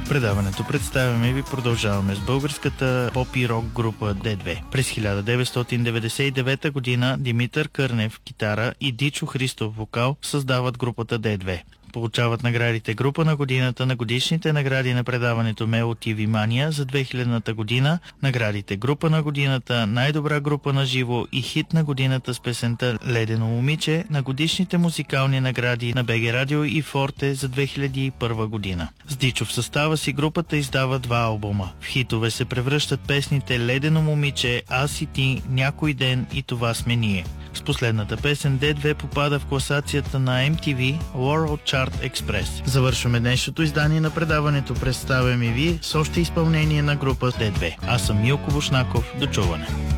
Предаването представяме ви продължаваме с българската поп и рок група D2. През 1999 година Димитър Кърнев китара и Дичо Христов вокал създават групата D2. Получават наградите Група на годината на годишните награди на предаването Мело ТВ Мания за 2000 година, наградите Група на годината, най-добра група на живо и хит на годината с песента Ледено момиче на годишните музикални награди на БГ Радио и Форте за 2001 година. С Дичо в състава си групата издава 2 албума. В хитове се превръщат песните Ледено момиче, Аз и ти, Някой ден и Това сме ние. С последната песен D2 попада в класацията на MTV World Chart Express. Завършваме днешното издание на предаването Представяме ви с още изпълнение на група D2. Аз съм Милко Бушнаков. До чуване!